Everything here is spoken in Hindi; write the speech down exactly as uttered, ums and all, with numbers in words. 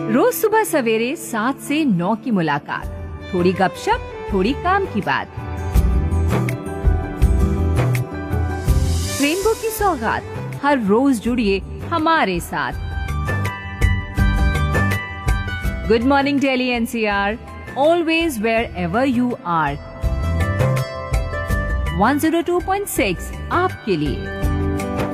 रोज सुबह सवेरे सात से नौ की मुलाकात, थोड़ी गपशप, थोड़ी काम की बात। रेनबो की सौगात, हर रोज जुड़िए हमारे साथ। Good morning Delhi NCR, always wear ever you are. One zero two point six आपके लिए।